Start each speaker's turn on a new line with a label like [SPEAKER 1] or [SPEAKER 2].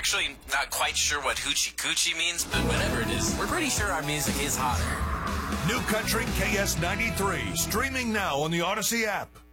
[SPEAKER 1] actually not quite sure what hoochie coochie means, but whatever it is, we're pretty sure our music is hotter.
[SPEAKER 2] New Country KS93, streaming now on the Odyssey app.